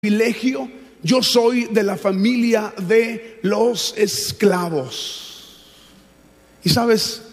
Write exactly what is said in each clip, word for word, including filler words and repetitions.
privilegio, yo soy de la familia de los esclavos. Y sabes,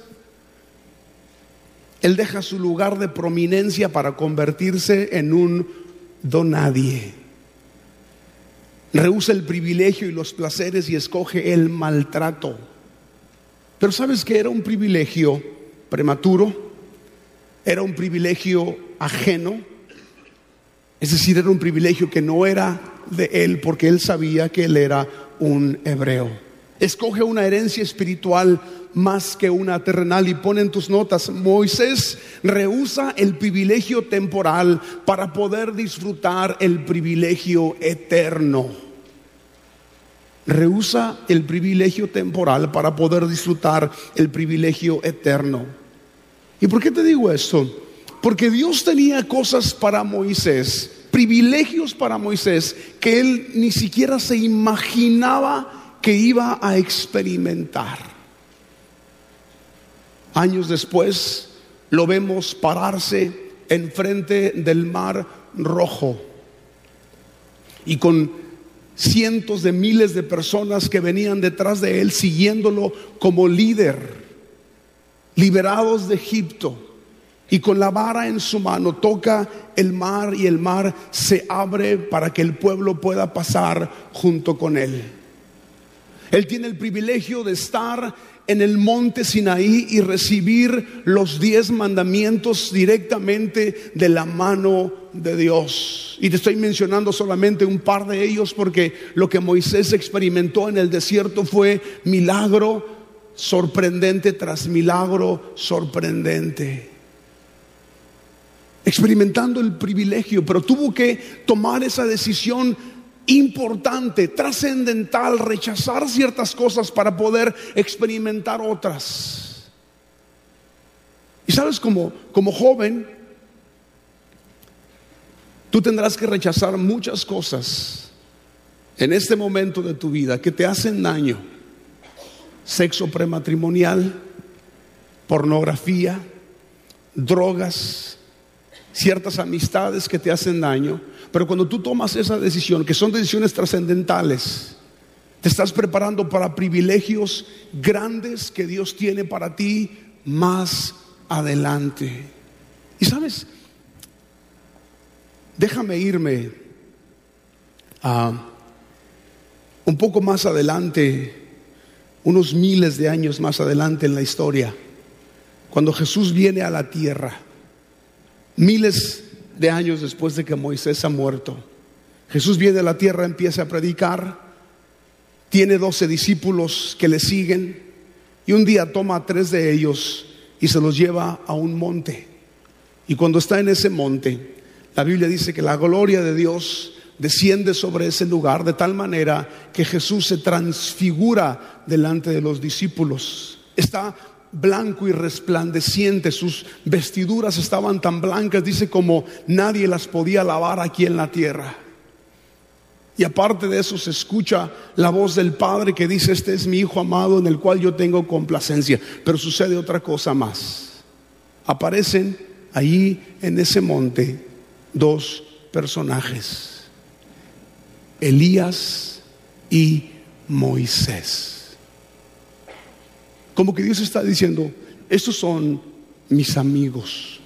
él deja su lugar de prominencia para convertirse en un donadie. Rehúsa el privilegio y los placeres y escoge el maltrato. Pero sabes que era un privilegio prematuro, era un privilegio ajeno. Es decir, era un privilegio que no era de él, porque él sabía que él era un hebreo. Escoge una herencia espiritual más que una terrenal. Y pone en tus notas: Moisés rehúsa el privilegio temporal para poder disfrutar el privilegio eterno. Rehúsa el privilegio temporal para poder disfrutar el privilegio eterno. ¿Y por qué te digo esto? Porque Dios tenía cosas para Moisés, privilegios para Moisés, que él ni siquiera se imaginaba que iba a experimentar. Años después lo vemos pararse enfrente del Mar Rojo y con cientos de miles de personas que venían detrás de él siguiéndolo como líder, liberados de Egipto. Y con la vara en su mano toca el mar y el mar se abre para que el pueblo pueda pasar junto con él. Él tiene el privilegio de estar en el monte Sinaí y recibir los diez mandamientos directamente de la mano de Dios. Y te estoy mencionando solamente un par de ellos, porque lo que Moisés experimentó en el desierto fue milagro sorprendente tras milagro sorprendente. Experimentando el privilegio, pero tuvo que tomar esa decisión importante, trascendental, rechazar ciertas cosas para poder experimentar otras. Y sabes, como, como joven, tú tendrás que rechazar muchas cosas en este momento de tu vida que te hacen daño: sexo prematrimonial, pornografía, drogas, ciertas amistades que te hacen daño. Pero cuando tú tomas esa decisión, que son decisiones trascendentales, te estás preparando para privilegios grandes que Dios tiene para ti más adelante. Y sabes, déjame irme a un poco más adelante, unos miles de años más adelante en la historia, cuando Jesús viene a la tierra. Miles de años después de que Moisés ha muerto, Jesús viene a la tierra, empieza a predicar, tiene doce discípulos que le siguen, y un día toma a tres de ellos y se los lleva a un monte. Y cuando está en ese monte, la Biblia dice que la gloria de Dios desciende sobre ese lugar, de tal manera que Jesús se transfigura delante de los discípulos. Está blanco y resplandeciente, sus vestiduras estaban tan blancas, dice, como nadie las podía lavar aquí en la tierra. Y aparte de eso se escucha la voz del Padre que dice: este es mi Hijo amado en el cual yo tengo complacencia. Pero sucede otra cosa más. Aparecen allí en ese monte dos personajes: Elías y Moisés. Como que Dios está diciendo: estos son mis amigos.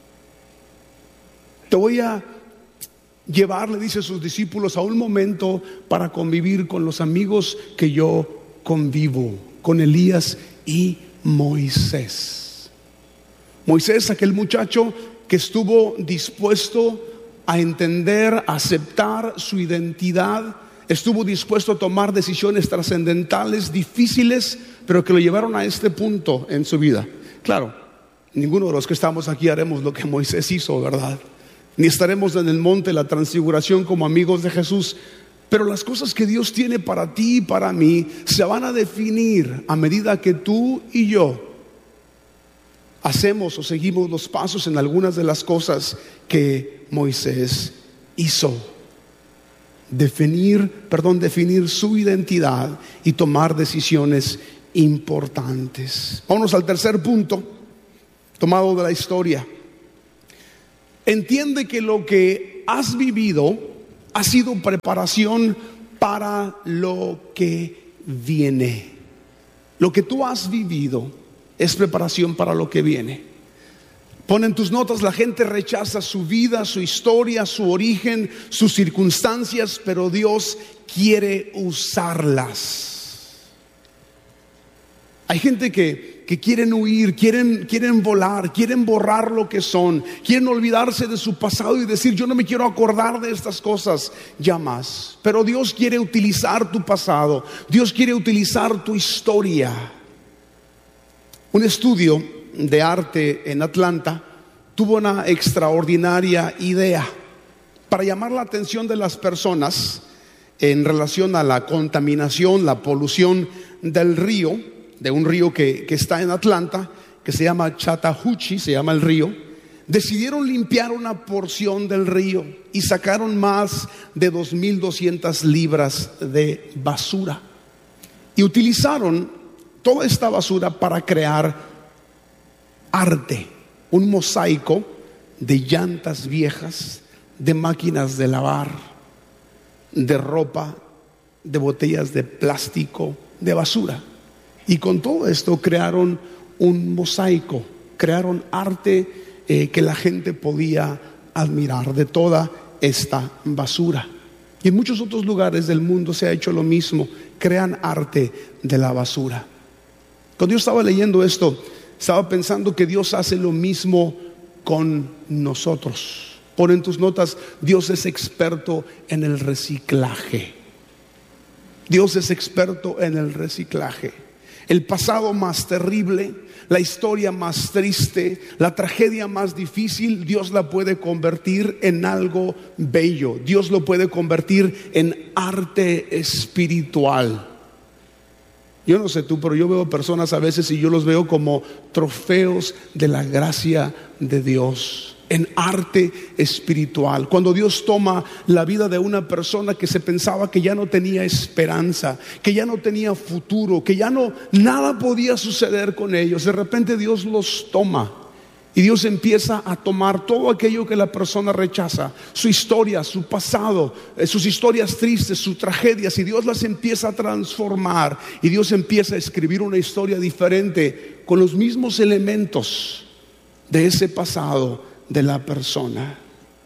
Te voy a llevar, le dice a sus discípulos, a un momento para convivir con los amigos que yo convivo, con Elías y Moisés. Moisés, aquel muchacho que estuvo dispuesto a entender, a aceptar su identidad, estuvo dispuesto a tomar decisiones trascendentales, difíciles, pero que lo llevaron a este punto en su vida. Claro, ninguno de los que estamos aquí haremos lo que Moisés hizo, ¿verdad? Ni estaremos en el monte de la transfiguración como amigos de Jesús. Pero las cosas que Dios tiene para ti y para mí se van a definir a medida que tú y yo hacemos o seguimos los pasos en algunas de las cosas que Moisés hizo. Definir, perdón, definir su identidad y tomar decisiones importantes. Vámonos al tercer punto, tomado de la historia. Entiende que lo que has vivido ha sido preparación para lo que viene. Lo que tú has vivido es preparación para lo que viene. Pon en tus notas: la gente rechaza su vida, su historia, su origen, sus circunstancias, pero Dios quiere usarlas. Hay gente que, que quieren huir, quieren, quieren volar, quieren borrar lo que son, quieren olvidarse de su pasado y decir: yo no me quiero acordar de estas cosas ya más. Pero Dios quiere utilizar tu pasado, Dios quiere utilizar tu historia. Un estudio de arte en Atlanta tuvo una extraordinaria idea para llamar la atención de las personas en relación a la contaminación, la polución del río, de un río que, que está en Atlanta, que se llama Chattahoochee, se llama el río. Decidieron limpiar una porción del río y sacaron más de dos mil doscientas libras de basura. Y utilizaron toda esta basura para crear arte, un mosaico de llantas viejas, de máquinas de lavar, de ropa, de botellas de plástico, de basura. Y con todo esto crearon un mosaico, crearon arte eh, que la gente podía admirar de toda esta basura. Y en muchos otros lugares del mundo se ha hecho lo mismo, crean arte de la basura. Cuando yo estaba leyendo esto, estaba pensando que Dios hace lo mismo con nosotros. Pon en tus notas: Dios es experto en el reciclaje. Dios es experto en el reciclaje. El pasado más terrible, la historia más triste, la tragedia más difícil, Dios la puede convertir en algo bello. Dios lo puede convertir en arte espiritual. Yo no sé tú, pero yo veo personas a veces y yo los veo como trofeos de la gracia de Dios, en arte espiritual. Cuando Dios toma la vida de una persona que se pensaba que ya no tenía esperanza, que ya no tenía futuro, que ya no, nada podía suceder con ellos, de repente Dios los toma. Y Dios empieza a tomar todo aquello que la persona rechaza, su historia, su pasado, eh, sus historias tristes, sus tragedias, y Dios las empieza a transformar. Y Dios empieza a escribir una historia diferente con los mismos elementos de ese pasado de la persona.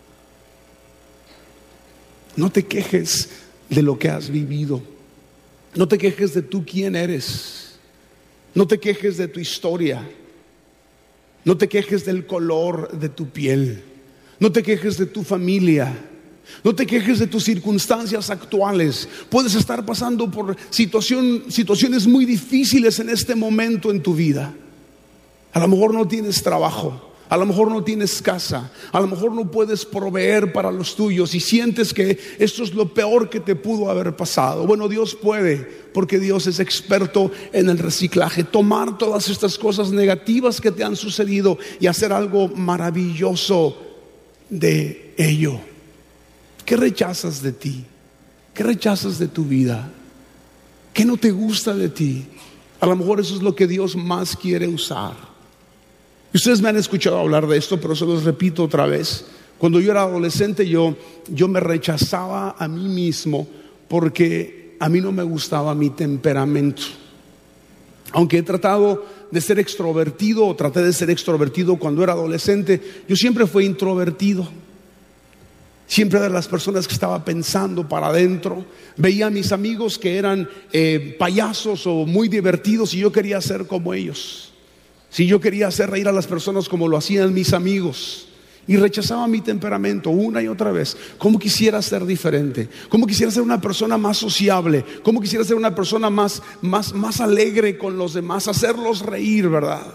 No te quejes de lo que has vivido. No te quejes de tú quién eres. No te quejes de tu historia. No te quejes del color de tu piel. No te quejes de tu familia. No te quejes de tus circunstancias actuales. Puedes estar pasando por situación, situaciones muy difíciles en este momento en tu vida. A lo mejor no tienes trabajo. A lo mejor no tienes casa, a lo mejor no puedes proveer para los tuyos y sientes que esto es lo peor que te pudo haber pasado. Bueno, Dios puede, porque Dios es experto en el reciclaje. Tomar todas estas cosas negativas que te han sucedido y hacer algo maravilloso de ello. ¿Qué rechazas de ti? ¿Qué rechazas de tu vida? ¿Qué no te gusta de ti? A lo mejor eso es lo que Dios más quiere usar. Ustedes me han escuchado hablar de esto, pero se los repito otra vez. Cuando yo era adolescente, yo, yo me rechazaba a mí mismo porque a mí no me gustaba mi temperamento. Aunque he tratado de ser extrovertido, o traté de ser extrovertido cuando era adolescente, yo siempre fui introvertido. Siempre de las personas que estaba pensando para adentro. Veía a mis amigos que eran eh, payasos o muy divertidos y yo quería ser como ellos. Si yo quería hacer reír a las personas como lo hacían mis amigos, y rechazaba mi temperamento una y otra vez. ¿Cómo quisiera ser diferente? ¿Cómo quisiera ser una persona más sociable? ¿Cómo quisiera ser una persona más, más, más alegre con los demás? Hacerlos reír, ¿verdad?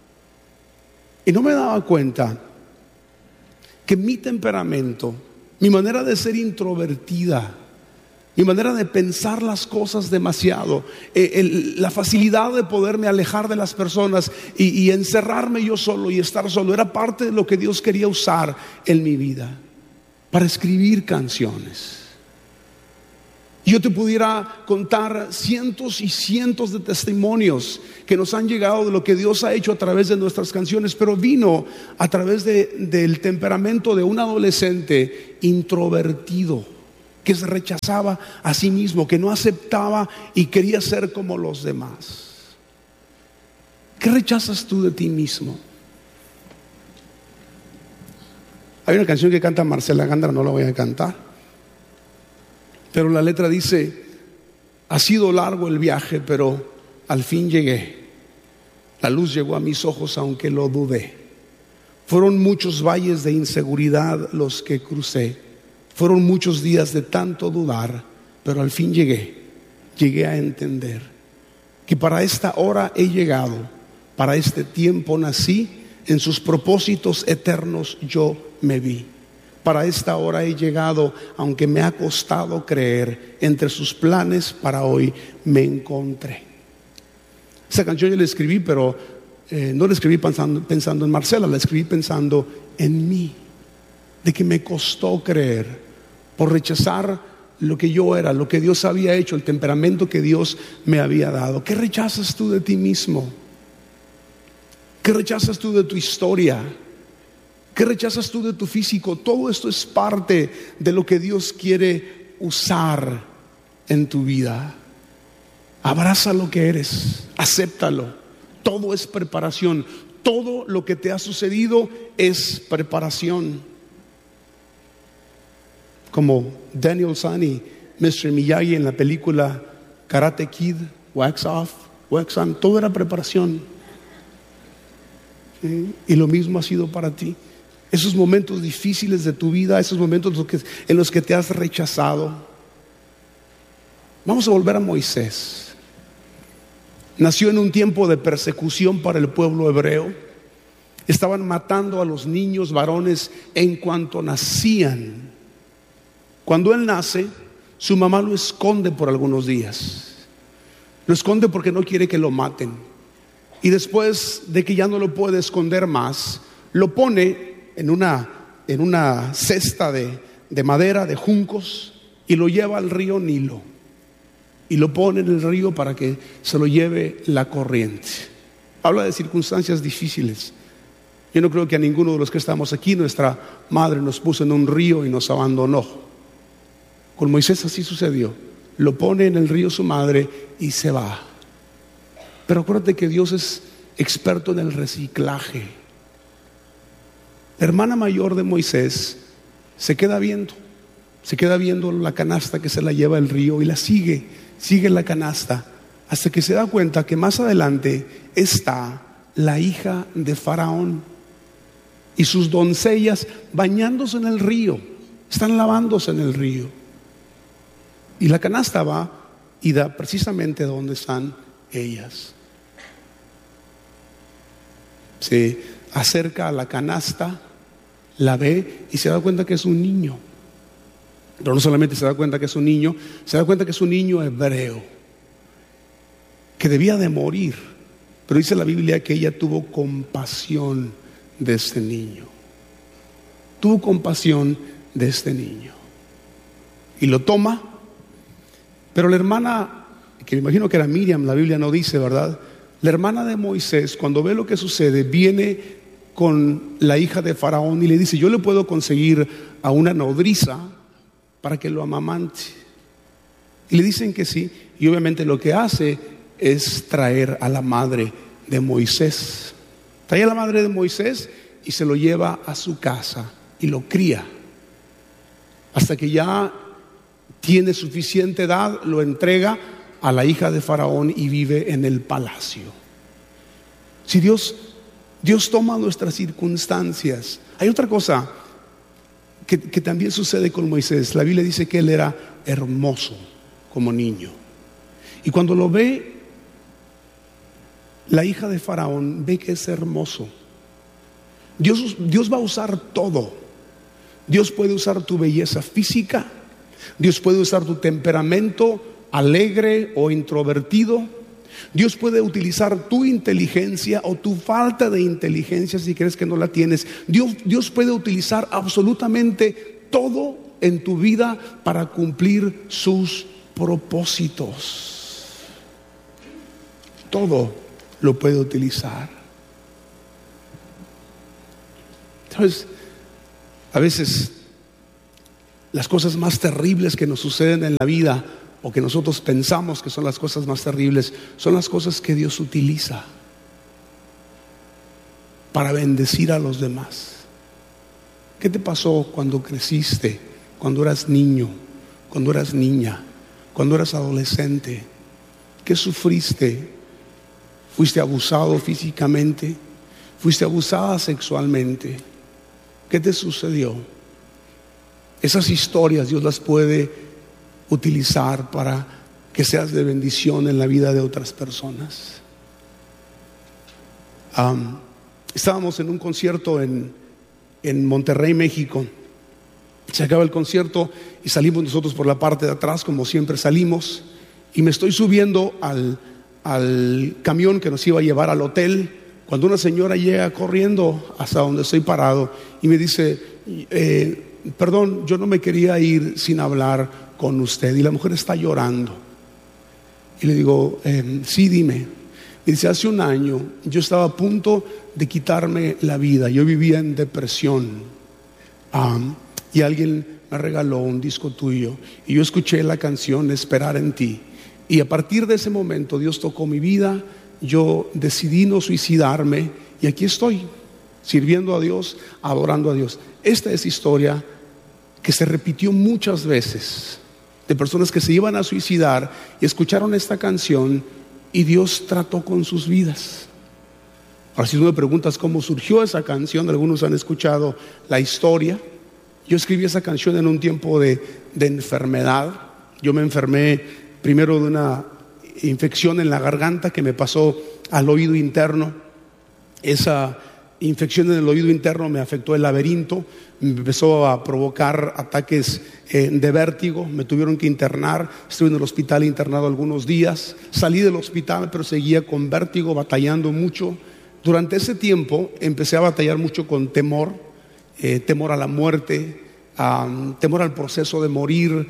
Y no me daba cuenta que mi temperamento, mi manera de ser introvertida, mi manera de pensar las cosas demasiado, eh, el, la facilidad de poderme alejar de las personas y, y encerrarme yo solo y estar solo, era parte de lo que Dios quería usar en mi vida para escribir canciones. Yo te pudiera contar cientos y cientos de testimonios que nos han llegado de lo que Dios ha hecho a través de nuestras canciones, pero vino a través de, del temperamento de un adolescente introvertido. que se rechazaba a sí mismo, que no aceptaba y quería ser como los demás. ¿Qué rechazas tú de ti mismo? Hay una canción que canta Marcela Gándara, no la voy a cantar, pero la letra dice: ha sido largo el viaje, pero al fin llegué. La luz llegó a mis ojos aunque lo dudé. Fueron muchos valles de inseguridad los que crucé. Fueron muchos días de tanto dudar, pero al fin llegué. Llegué a entender que para esta hora he llegado, para este tiempo nací, en sus propósitos eternos yo me vi. Para esta hora he llegado, aunque me ha costado creer, entre sus planes para hoy me encontré. Esa canción yo la escribí, pero eh, no la escribí pensando, pensando en Marcela, la escribí pensando en mí, de que me costó creer, por rechazar lo que yo era, lo que Dios había hecho, el temperamento que Dios me había dado. ¿Qué rechazas tú de ti mismo? ¿Qué rechazas tú de tu historia? ¿Qué rechazas tú de tu físico? Todo esto es parte de lo que Dios quiere usar en tu vida. Abraza lo que eres, acéptalo. Todo es preparación. Todo lo que te ha sucedido es preparación. Como Daniel San y mister Miyagi en la película Karate Kid, Wax Off, Wax On, todo era preparación. ¿Sí? Y lo mismo ha sido para ti. Esos momentos difíciles de tu vida, esos momentos en los que te has rechazado. Vamos a volver a Moisés. Nació en un tiempo de persecución para el pueblo hebreo. Estaban matando a los niños varones en cuanto nacían. Cuando él nace, su mamá lo esconde por algunos días. Lo esconde porque no quiere que lo maten. Y después de que ya no lo puede esconder más, lo pone en una, en una cesta de, de madera, de juncos, y lo lleva al río Nilo. Y lo pone en el río para que se lo lleve la corriente. Habla de circunstancias difíciles. Yo no creo que a ninguno de los que estamos aquí nuestra madre nos puso en un río y nos abandonó. Con Moisés así sucedió. Lo pone en el río su madre y se va. Pero acuérdate que Dios es experto en el reciclaje. La hermana mayor de Moisés se queda viendo, se queda viendo la canasta que se la lleva el río y la sigue, sigue la canasta, hasta que se da cuenta que más adelante está la hija de Faraón y sus doncellas bañándose en el río, están lavándose en el río. Y la canasta va y da precisamente donde están ellas. Se acerca a la canasta, la ve y se da cuenta que es un niño. Pero no solamente se da cuenta que es un niño, se da cuenta que es un niño hebreo que debía de morir. Pero dice la Biblia que ella tuvo compasión de este niño. Tuvo compasión de este niño y lo toma. Pero la hermana, que me imagino que era Miriam, la Biblia no dice, ¿verdad? La hermana de Moisés, cuando ve lo que sucede, viene con la hija de Faraón y le dice: yo le puedo conseguir a una nodriza para que lo amamante. Y le dicen que sí, y obviamente lo que hace es traer a la madre de Moisés. Trae a la madre de Moisés y se lo lleva a su casa y lo cría. Hasta que ya tiene suficiente edad, lo entrega a la hija de Faraón y vive en el palacio. Si Dios, Dios toma nuestras circunstancias. Hay otra cosa que, que también sucede con Moisés. La Biblia dice que él era hermoso como niño. Y cuando lo ve la hija de Faraón, ve que es hermoso. Dios, Dios va a usar todo. Dios puede usar tu belleza física. Dios puede usar tu temperamento alegre o introvertido. Dios puede utilizar tu inteligencia o tu falta de inteligencia si crees que no la tienes. Dios, Dios puede utilizar absolutamente todo en tu vida para cumplir sus propósitos. Todo lo puede utilizar. Entonces, a veces las cosas más terribles que nos suceden en la vida, o que nosotros pensamos que son las cosas más terribles, son las cosas que Dios utiliza para bendecir a los demás. ¿Qué te pasó cuando creciste? Cuando eras niño, cuando eras niña, cuando eras adolescente. ¿Qué sufriste? ¿Fuiste abusado físicamente? ¿Fuiste abusada sexualmente? ¿Qué te sucedió? Esas historias Dios las puede utilizar para que seas de bendición en la vida de otras personas. Um, estábamos en un concierto en, en Monterrey, México. Se acaba el concierto y salimos nosotros por la parte de atrás, como siempre salimos, y me estoy subiendo al, al camión que nos iba a llevar al hotel, cuando una señora llega corriendo hasta donde estoy parado y me dice, eh, perdón, yo no me quería ir sin hablar con usted. Y la mujer está llorando. Y le digo, eh, sí, dime. Y dice, hace un año yo estaba a punto de quitarme la vida. Yo vivía en depresión. Um, y alguien me regaló un disco tuyo. Y yo escuché la canción Esperar en ti. Y a partir de ese momento Dios tocó mi vida. Yo decidí no suicidarme. Y aquí estoy, sirviendo a Dios, adorando a Dios. Esta es historia que se repitió muchas veces, de personas que se iban a suicidar y escucharon esta canción y Dios trató con sus vidas. Ahora, si tú me preguntas cómo surgió esa canción, algunos han escuchado la historia. Yo escribí esa canción en un tiempo de, de enfermedad. Yo me enfermé primero de una infección en la garganta que me pasó al oído interno. Esa infección en el oído interno me afectó el laberinto, me empezó a provocar ataques eh, de vértigo, me tuvieron que internar, estuve en el hospital internado algunos días, salí del hospital pero seguía con vértigo, batallando mucho. Durante ese tiempo empecé a batallar mucho con temor, eh, temor a la muerte, um, temor al proceso de morir,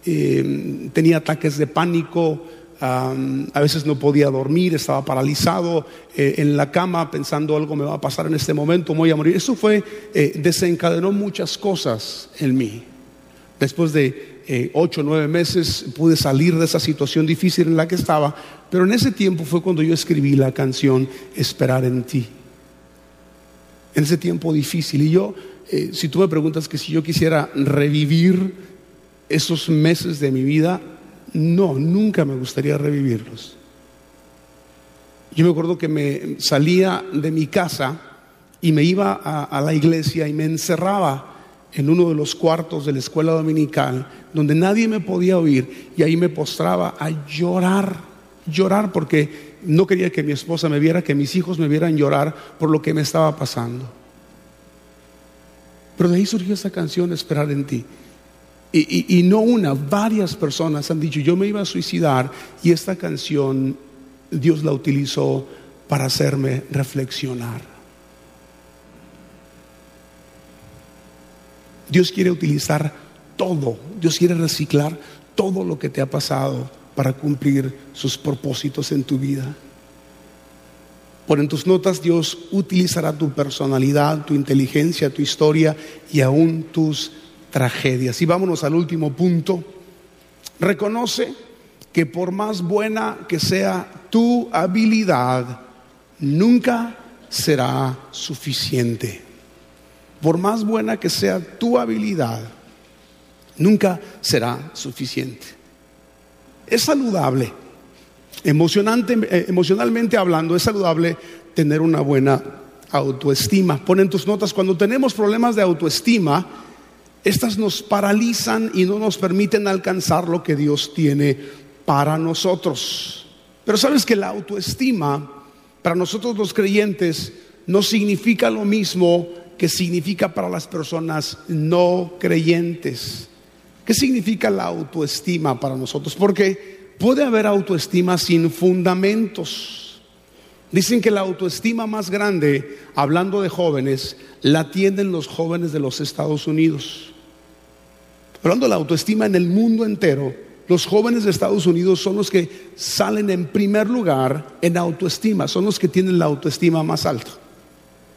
eh, tenía ataques de pánico. Um, a veces no podía dormir, estaba paralizado eh, en la cama pensando algo me va a pasar en este momento, me voy a morir. Eso fue, eh, desencadenó muchas cosas en mí. Después de eh, ocho o nueve meses pude salir de esa situación difícil en la que estaba, pero en ese tiempo fue cuando yo escribí la canción Esperar en ti. En ese tiempo difícil. Y yo, eh, si tú me preguntas que si yo quisiera revivir esos meses de mi vida, no, nunca me gustaría revivirlos. Yo me acuerdo que me salía de mi casa y me iba a, a la iglesia y me encerraba en uno de los cuartos de la escuela dominical donde nadie me podía oír, y ahí me postraba a llorar, llorar porque no quería que mi esposa me viera, que mis hijos me vieran llorar por lo que me estaba pasando. Pero de ahí surgió esa canción Esperar en ti. Y, y, y no una, varias personas han dicho, yo me iba a suicidar, y esta canción Dios la utilizó para hacerme reflexionar. Dios quiere utilizar todo, Dios quiere reciclar todo lo que te ha pasado para cumplir sus propósitos en tu vida. Por en tus notas, Dios utilizará tu personalidad, tu inteligencia, tu historia y aún tus tragedias. Y vámonos al último punto. Reconoce que por más buena que sea tu habilidad, nunca será suficiente. Por más buena que sea tu habilidad, nunca será suficiente. Es saludable, emocionante, eh, emocionalmente hablando, es saludable tener una buena autoestima. Pon en tus notas, cuando tenemos problemas de autoestima, estas nos paralizan y no nos permiten alcanzar lo que Dios tiene para nosotros. Pero sabes que la autoestima para nosotros los creyentes no significa lo mismo que significa para las personas no creyentes. ¿Qué significa la autoestima para nosotros? Porque puede haber autoestima sin fundamentos. Dicen que la autoestima más grande, hablando de jóvenes, la tienen los jóvenes de los Estados Unidos. Hablando de la autoestima en el mundo entero, los jóvenes de Estados Unidos son los que salen en primer lugar en autoestima, son los que tienen la autoestima más alta.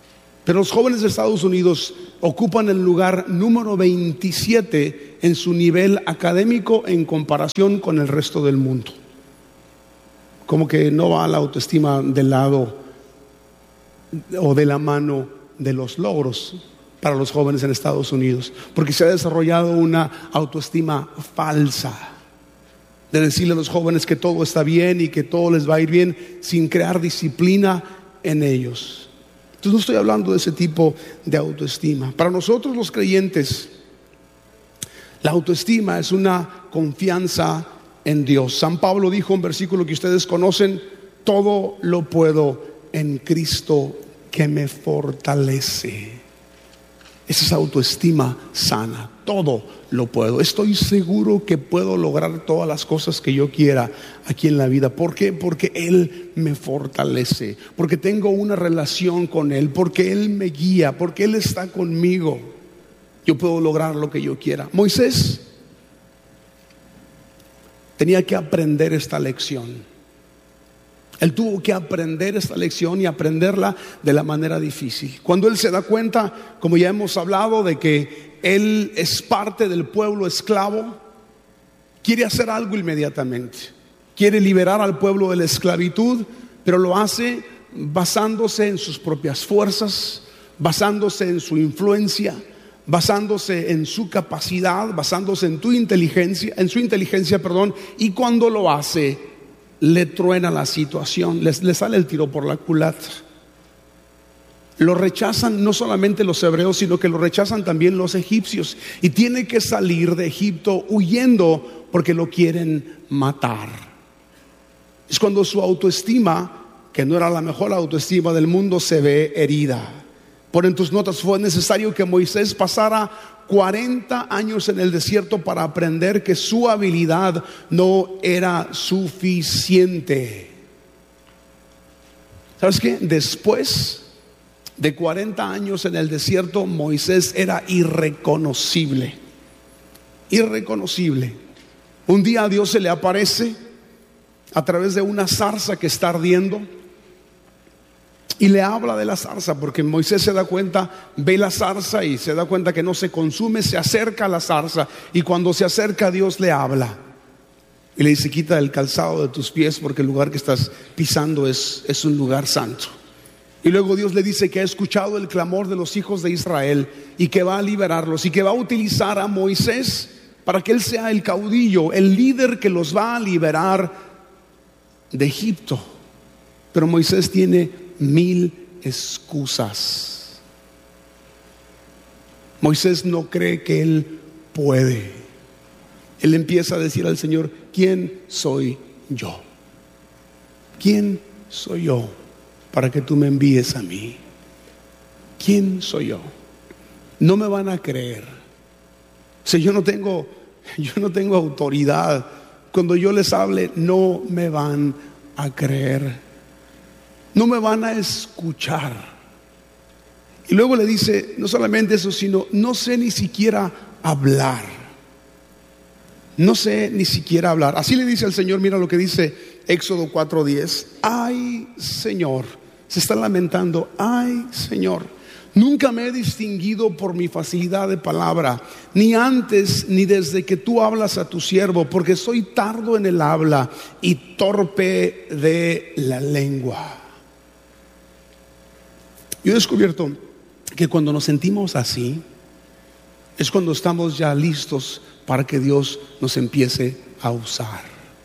Pero los jóvenes de Estados Unidos ocupan el lugar número veintisiete en su nivel académico en comparación con el resto del mundo. Como que no va la autoestima del lado o de la mano de los logros para los jóvenes en Estados Unidos, porque se ha desarrollado una autoestima falsa de decirle a los jóvenes que todo está bien y que todo les va a ir bien sin crear disciplina en ellos. Entonces no estoy hablando de ese tipo de autoestima. Para nosotros los creyentes, la autoestima es una confianza en Dios. San Pablo dijo un versículo que ustedes conocen: todo lo puedo en Cristo que me fortalece. Esa es autoestima sana. Todo lo puedo. Estoy seguro que puedo lograr todas las cosas que yo quiera aquí en la vida. ¿Por qué? Porque Él me fortalece, porque tengo una relación con Él, porque Él me guía, porque Él está conmigo. Yo puedo lograr lo que yo quiera. Moisés tenía que aprender esta lección. Él tuvo que aprender esta lección y aprenderla de la manera difícil. Cuando él se da cuenta, como ya hemos hablado, de que él es parte del pueblo esclavo, quiere hacer algo inmediatamente. Quiere liberar al pueblo de la esclavitud, pero lo hace basándose en sus propias fuerzas, basándose en su influencia, basándose en su capacidad, basándose en tu inteligencia, en su inteligencia, perdón, y cuando lo hace, le truena la situación, le, le sale el tiro por la culata. Lo rechazan no solamente los hebreos, sino que lo rechazan también los egipcios, y tiene que salir de Egipto huyendo porque lo quieren matar. Es cuando su autoestima, que no era la mejor autoestima del mundo, se ve herida. Por en tus notas: fue necesario que Moisés pasara cuarenta años en el desierto para aprender que su habilidad no era suficiente. ¿Sabes qué? Después de cuarenta años en el desierto, Moisés era irreconocible. Irreconocible. Un día a Dios se le aparece a través de una zarza que está ardiendo y le habla de la zarza, porque Moisés se da cuenta, ve la zarza y se da cuenta que no se consume, se acerca a la zarza, y cuando se acerca, Dios le habla y le dice: quita el calzado de tus pies, porque el lugar que estás pisando es, es un lugar santo. Y luego Dios le dice que ha escuchado el clamor de los hijos de Israel y que va a liberarlos, y que va a utilizar a Moisés para que él sea el caudillo, el líder que los va a liberar de Egipto. Pero Moisés tiene mil excusas. Moisés no cree que él puede. Él empieza a decir al Señor: ¿quién soy yo? ¿Quién soy yo para que tú me envíes a mí? ¿Quién soy yo? No me van a creer. O sea, yo no tengo, yo no tengo autoridad. Cuando yo les hable, no me van a creer. No me van a escuchar. Y luego le dice: no solamente eso, sino no sé ni siquiera hablar. No sé ni siquiera hablar. Así le dice al Señor. Mira lo que dice Éxodo cuatro diez. Ay, Señor, se está lamentando. Ay, Señor, nunca me he distinguido por mi facilidad de palabra, ni antes ni desde que tú hablas a tu siervo, porque soy tardo en el habla y torpe de la lengua. Yo he descubierto que cuando nos sentimos así, es cuando estamos ya listos para que Dios nos empiece a usar.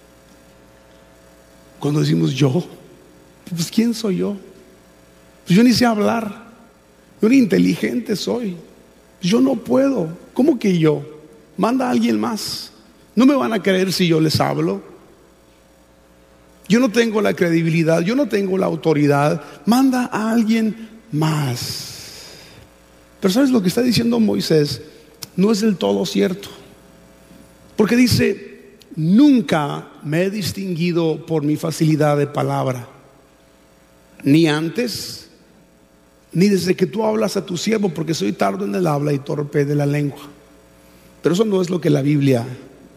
Cuando decimos: yo, pues ¿quién soy yo? Pues yo ni sé hablar, yo ni inteligente soy, yo no puedo. ¿Cómo que yo? Manda a alguien más. No me van a creer si yo les hablo. Yo no tengo la credibilidad, yo no tengo la autoridad. Manda a alguien más. Pero ¿sabes lo que está diciendo Moisés? No es del todo cierto, porque dice: nunca me he distinguido por mi facilidad de palabra, ni antes ni desde que tú hablas a tu siervo, porque soy tardo en el habla y torpe de la lengua. Pero eso no es lo que la Biblia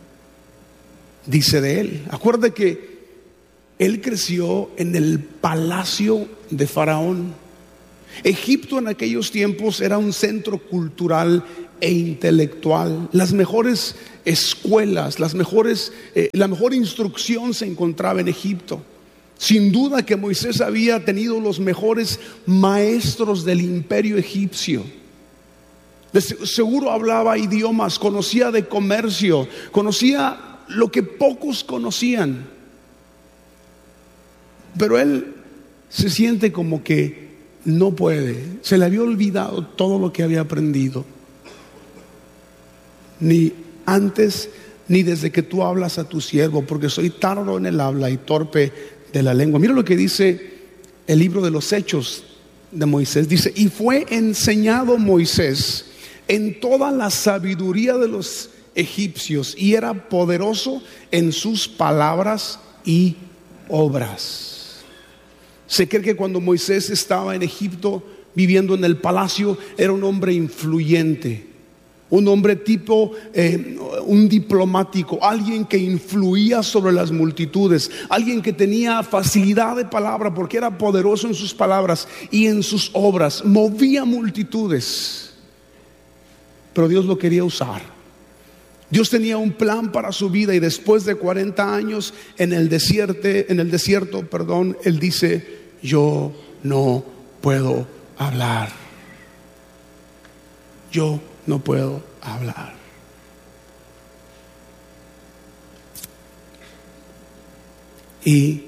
dice de él. Acuérdate que él creció en el palacio de Faraón. Egipto en aquellos tiempos era un centro cultural e intelectual. Las mejores escuelas, las mejores, eh, la mejor instrucción se encontraba en Egipto. Sin duda que Moisés había tenido los mejores maestros del imperio egipcio. De seguro hablaba idiomas, conocía de comercio, conocía lo que pocos conocían. Pero él se siente como que no puede. Se le había olvidado todo lo que había aprendido. Ni antes ni desde que tú hablas a tu siervo, porque soy tardo en el habla y torpe de la lengua. Mira lo que dice el libro de los Hechos de Moisés. Dice: y fue enseñado Moisés en toda la sabiduría de los egipcios, y era poderoso en sus palabras y obras. Se cree que cuando Moisés estaba en Egipto, viviendo en el palacio, era un hombre influyente, un hombre tipo, eh, un diplomático, alguien que influía sobre las multitudes, alguien que tenía facilidad de palabra porque era poderoso en sus palabras y en sus obras, movía multitudes. Pero Dios lo quería usar. Dios tenía un plan para su vida, y después de cuarenta años en el desierto, en el desierto, perdón, él dice: yo no puedo hablar. Yo no puedo hablar. Y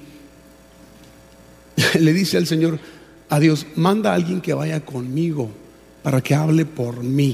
le dice al Señor, a Dios: manda a alguien que vaya conmigo para que hable por mí.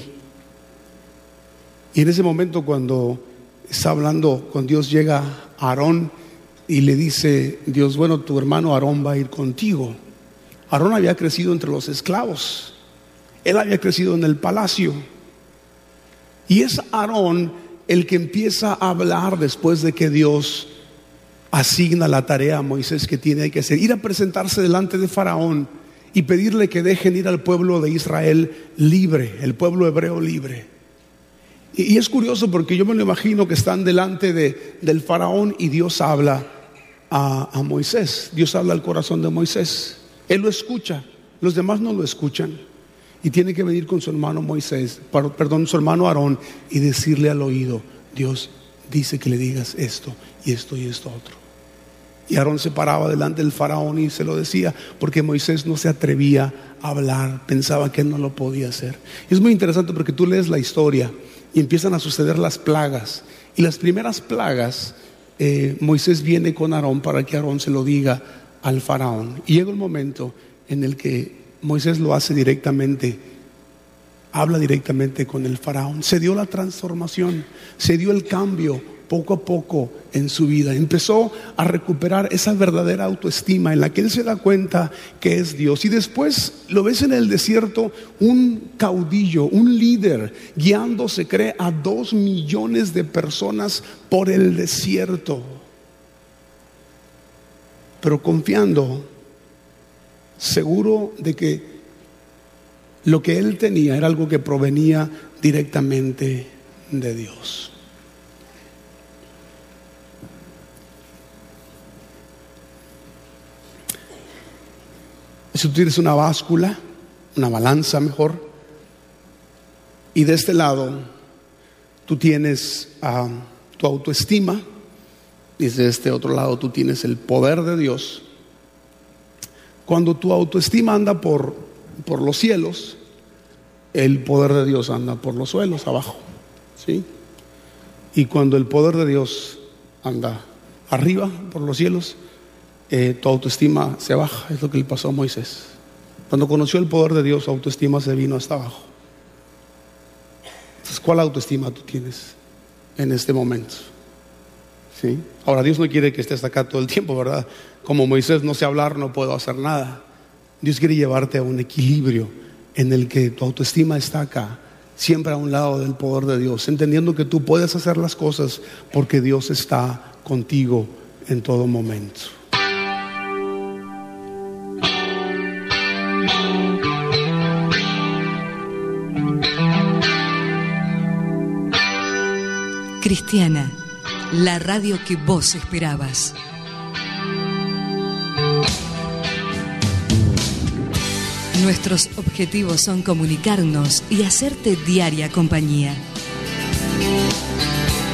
Y en ese momento, cuando está hablando con Dios, llega Aarón y le dice Dios: bueno, tu hermano Aarón va a ir contigo. Aarón había crecido entre los esclavos, él había crecido en el palacio, y es Aarón el que empieza a hablar después de que Dios asigna la tarea a Moisés que tiene que hacer: ir a presentarse delante de Faraón y pedirle que dejen ir al pueblo de Israel libre, el pueblo hebreo libre. Y es curioso porque yo me lo imagino que están delante de, del Faraón, y Dios habla a, a Moisés. Dios habla al corazón de Moisés. Él lo escucha, los demás no lo escuchan. Y tiene que venir con su hermano Moisés, perdón, su hermano Aarón, y decirle al oído: Dios dice que le digas esto y esto y esto otro. Y Aarón se paraba delante del Faraón y se lo decía, porque Moisés no se atrevía a hablar, pensaba que él no lo podía hacer. Y es muy interesante porque tú lees la historia y empiezan a suceder las plagas. Y las primeras plagas, eh, Moisés viene con Aarón para que Aarón se lo diga al Faraón. Y llega un momento en el que Moisés lo hace directamente, habla directamente con el Faraón. Se dio la transformación, se dio el cambio poco a poco en su vida. Empezó a recuperar esa verdadera autoestima en la que él se da cuenta que es Dios. Y después lo ves en el desierto, un caudillo, un líder, guiando, se cree, a dos millones de personas por el desierto, pero confiando, seguro de que lo que él tenía era algo que provenía directamente de Dios. Si tú tienes una báscula, una balanza mejor, y de este lado tú tienes uh, tu autoestima, y de este otro lado tú tienes el poder de Dios. Cuando tu autoestima anda por, por los cielos, el poder de Dios anda por los suelos, abajo, ¿sí? Y cuando el poder de Dios anda arriba, por los cielos, Eh, tu autoestima se baja. Es lo que le pasó a Moisés. Cuando conoció el poder de Dios, su autoestima se vino hasta abajo. Entonces, ¿cuál autoestima tú tienes en este momento? ¿Sí? Ahora, Dios no quiere que estés acá todo el tiempo, ¿verdad? Como Moisés: no sé hablar, no puedo hacer nada. Dios quiere llevarte a un equilibrio en el que tu autoestima está acá, siempre a un lado del poder de Dios, entendiendo que tú puedes hacer las cosas porque Dios está contigo en todo momento. Cristiana, la radio que vos esperabas. Nuestros objetivos son comunicarnos y hacerte diaria compañía.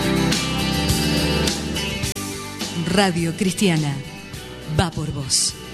Radio Cristiana, va por vos.